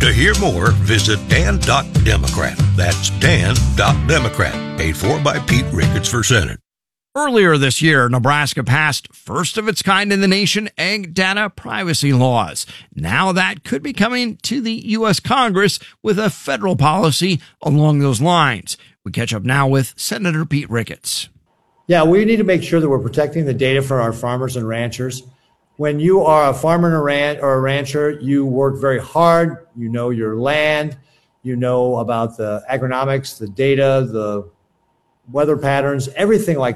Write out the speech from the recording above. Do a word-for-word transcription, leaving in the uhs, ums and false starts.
To hear more, visit dan dot democrat. That's dan dot democrat. Paid for by Pete Ricketts for Senate. Earlier this year, Nebraska passed first of its kind in the nation egg data privacy laws. Now that could be coming to the U S Congress with a federal policy along those lines. We catch up now with Senator Pete Ricketts. Yeah, we need to make sure that we're protecting the data for our farmers and ranchers. When you are a farmer and a ran- or a rancher, you work very hard. You know your land. You know about the agronomics, the data, the weather patterns, everything like